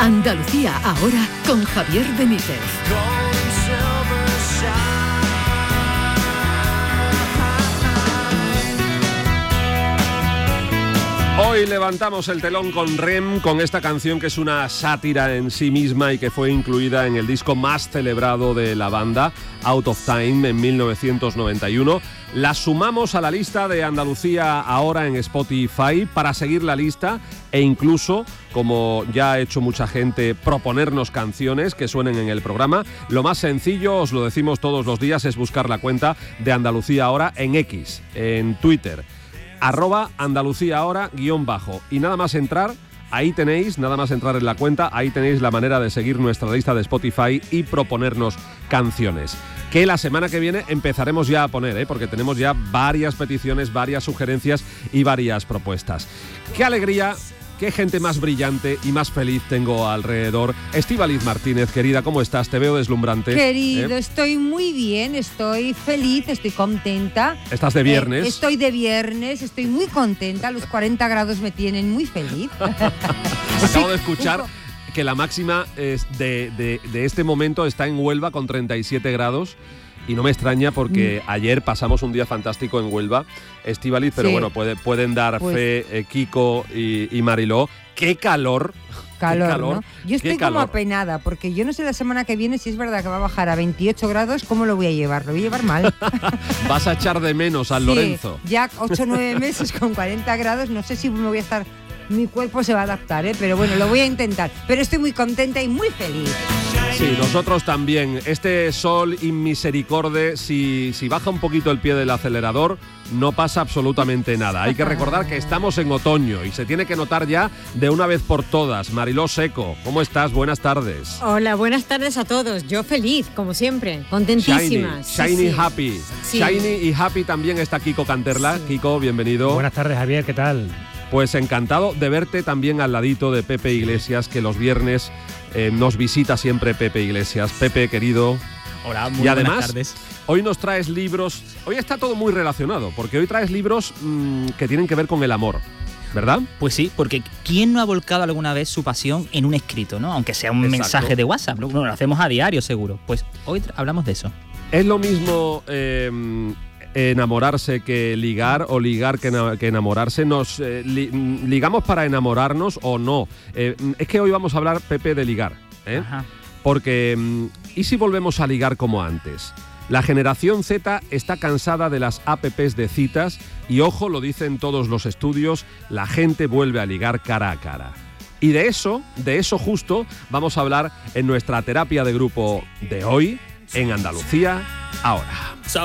Andalucía ahora con Javier Benítez. Hoy levantamos el telón con REM, con esta canción que es una sátira en sí misma y que fue incluida en el disco más celebrado de la banda, Out of Time, en 1991. La sumamos a la lista de Andalucía ahora en Spotify para seguir la lista e incluso, como ya ha hecho mucha gente, proponernos canciones que suenen en el programa. Lo más sencillo, os lo decimos todos los días, es buscar la cuenta de Andalucía ahora en X, en Twitter. @Andalucía ahora _ y nada más entrar, ahí tenéis, nada más entrar en la cuenta, ahí tenéis la manera de seguir nuestra lista de Spotify y proponernos canciones. Que la semana que viene empezaremos ya a poner, porque tenemos ya varias peticiones, varias sugerencias y varias propuestas. ¡Qué alegría! ¡Qué gente más brillante y más feliz tengo alrededor! Estíbaliz Martínez, querida, ¿cómo estás? Te veo deslumbrante. Querido, estoy muy bien, estoy feliz, estoy contenta. ¿Estás de viernes? Estoy de viernes, estoy muy contenta. Los 40 grados me tienen muy feliz. Acabo de escuchar que la máxima de este momento está en Huelva con 37 grados. Y no me extraña porque ayer pasamos un día fantástico en Huelva, Estíbaliz, pero sí. Bueno, pueden dar fe Kiko y Mariló. ¡Qué calor! Calor, ¿no? Yo estoy como apenada, porque yo no sé la semana que viene si es verdad que va a bajar a 28 grados, ¿cómo lo voy a llevar? Lo voy a llevar mal. Vas a echar de menos al Lorenzo. Ya 8 o 9 meses con 40 grados, no sé si me voy a estar... Mi cuerpo se va a adaptar, pero bueno, lo voy a intentar. Pero estoy muy contenta y muy feliz. Sí, nosotros también. Este sol inmisericorde, si baja un poquito el pie del acelerador, no pasa absolutamente nada. Hay que recordar que estamos en otoño y se tiene que notar ya de una vez por todas. Mariló Seco, ¿cómo estás? Buenas tardes. Hola, buenas tardes a todos. Yo feliz, como siempre, contentísima. Shiny, happy. Sí. Shiny y happy también está Kiko Canterla. Sí. Kiko, bienvenido. Buenas tardes, Javier, ¿qué tal? Pues encantado de verte también al ladito de Pepe Iglesias, que los viernes nos visita siempre Pepe Iglesias. Pepe, querido. Hola, muy y además, buenas tardes. Hoy nos traes libros. Hoy está todo muy relacionado, porque hoy traes libros que tienen que ver con el amor, ¿verdad? Pues sí, porque ¿quién no ha volcado alguna vez su pasión en un escrito, ¿no? Aunque sea un mensaje de WhatsApp, lo hacemos a diario seguro. Pues hoy hablamos de eso. Es lo mismo... enamorarse que ligar o ligar que enamorarse. Nos ligamos para enamorarnos o no. Es que hoy vamos a hablar, Pepe, de ligar, Ajá. Porque ¿y si volvemos a ligar como antes? La generación Z está cansada de las apps de citas y, ojo, lo dicen todos los estudios, la gente vuelve a ligar cara a cara. Y de eso justo vamos a hablar en nuestra terapia de grupo de hoy en Andalucía ahora.